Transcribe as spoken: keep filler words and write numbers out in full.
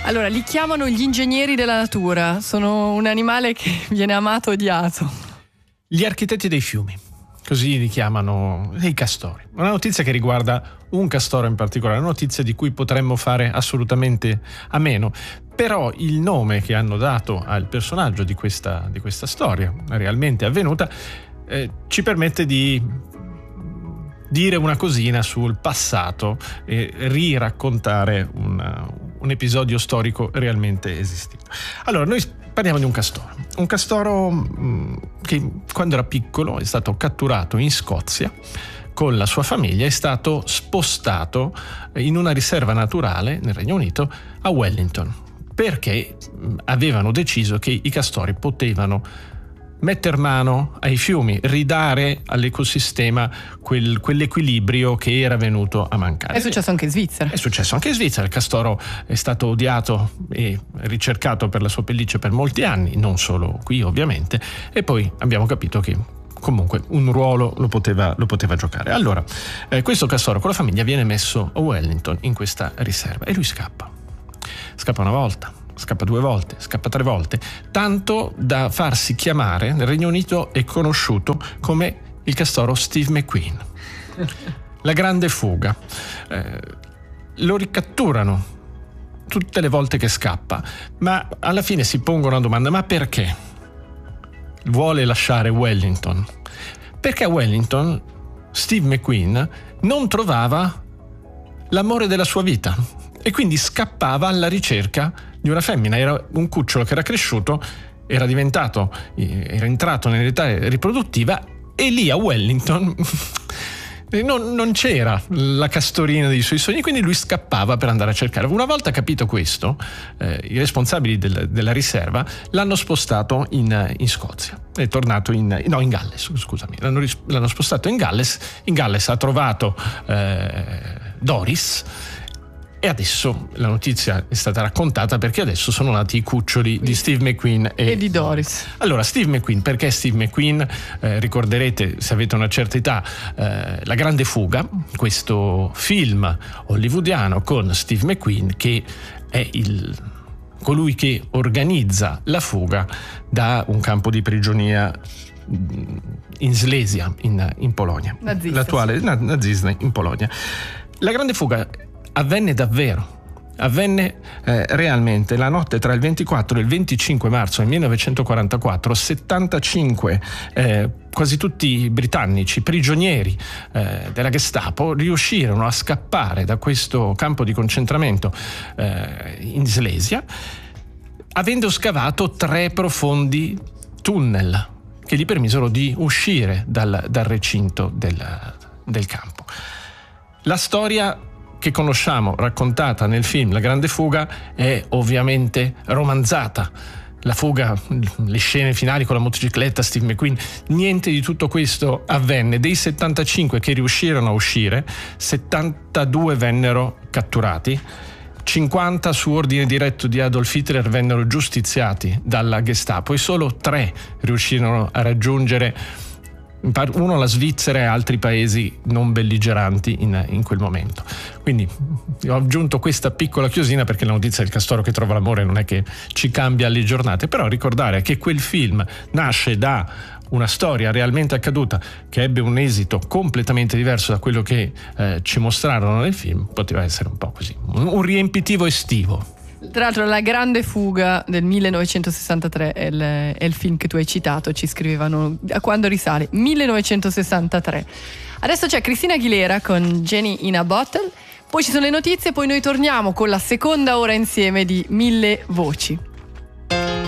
Allora, li chiamano gli ingegneri della natura, sono un animale che viene amato e odiato. Gli architetti dei fiumi, così li chiamano i castori. Una notizia che riguarda un castoro in particolare, una notizia di cui potremmo fare assolutamente a meno. Però il nome che hanno dato al personaggio di questa, di questa storia realmente avvenuta eh, ci permette di dire una cosina sul passato e riraccontare un, un episodio storico realmente esistito. Allora, noi parliamo di un castoro. Un castoro mh, che quando era piccolo è stato catturato in Scozia con la sua famiglia, è stato spostato in una riserva naturale nel Regno Unito a Wellington, perché avevano deciso che i castori potevano metter mano ai fiumi, ridare all'ecosistema quel, quell'equilibrio che era venuto a mancare. È successo anche in Svizzera. È successo anche in Svizzera. Il castoro è stato odiato e ricercato per la sua pelliccia per molti anni, non solo qui ovviamente, e poi abbiamo capito che comunque un ruolo lo poteva, lo poteva giocare. Allora, eh, questo castoro con la famiglia viene messo a Wellington in questa riserva e lui scappa. Scappa una volta, scappa due volte, scappa tre volte, tanto da farsi chiamare, nel Regno Unito è conosciuto come il castoro Steve McQueen. La grande fuga. Eh, lo ricatturano tutte le volte che scappa, ma alla fine si pongono una domanda: ma perché vuole lasciare Wellington? Perché a Wellington Steve McQueen non trovava l'amore della sua vita e quindi scappava alla ricerca di una femmina. Era un cucciolo che era cresciuto, era diventato, era entrato nell'età riproduttiva e lì a Wellington non, non c'era la castorina dei suoi sogni, quindi lui scappava per andare a cercare. Una volta capito questo, eh, i responsabili del, della riserva l'hanno spostato in, in Scozia. È tornato in, no, in Galles, scusami, l'hanno, l'hanno spostato in Galles. In Galles ha trovato eh, Doris. E adesso la notizia è stata raccontata perché adesso sono nati i cuccioli di Steve McQueen e, e di Doris. Allora, Steve McQueen, perché Steve McQueen? Eh, ricorderete, se avete una certa età, eh, La Grande Fuga, questo film hollywoodiano con Steve McQueen che è il, colui che organizza la fuga da un campo di prigionia in Slesia, in, in Polonia. Nazista, l'attuale sì. nazista in Polonia. La Grande Fuga avvenne davvero, avvenne eh, realmente la notte tra il ventiquattro e il venticinque marzo del millenovecentoquarantaquattro. settantacinque, eh, quasi tutti britannici, prigionieri eh, della Gestapo, riuscirono a scappare da questo campo di concentramento eh, in Slesia, avendo scavato tre profondi tunnel che gli permisero di uscire dal, dal recinto del, del campo. La storia che conosciamo raccontata nel film La Grande Fuga è ovviamente romanzata. La fuga, le scene finali con la motocicletta, Steve McQueen, niente di tutto questo avvenne. Dei settantacinque che riuscirono a uscire, settantadue vennero catturati, cinquanta su ordine diretto di Adolf Hitler vennero giustiziati dalla Gestapo e solo tre riuscirono a raggiungere, uno la Svizzera e altri paesi non belligeranti in, in quel momento. Quindi ho aggiunto questa piccola chiosina perché la notizia del castoro che trova l'amore non è che ci cambia le giornate, però ricordare che quel film nasce da una storia realmente accaduta che ebbe un esito completamente diverso da quello che eh, ci mostrarono nel film, poteva essere un po' così, un, un riempitivo estivo. Tra l'altro La Grande Fuga del millenovecentosessantatré è il, è il film che tu hai citato, ci scrivevano a quando risale, millenovecentosessantatré. Adesso c'è Christina Aguilera con Jenny in a Bottle, poi ci sono le notizie, poi noi torniamo con la seconda ora insieme di Mille Voci.